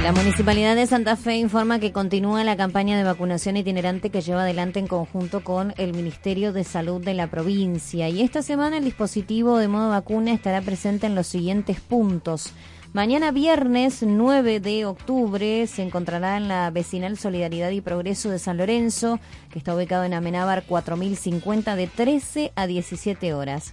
La Municipalidad de Santa Fe informa que continúa la campaña de vacunación itinerante que lleva adelante en conjunto con el Ministerio de Salud de la provincia. Y esta semana el dispositivo de modo vacuna estará presente en los siguientes puntos. Mañana viernes 9 de octubre se encontrará en la Vecinal Solidaridad y Progreso de San Lorenzo, que está ubicado en Amenábar 4050, de 13 a 17 horas.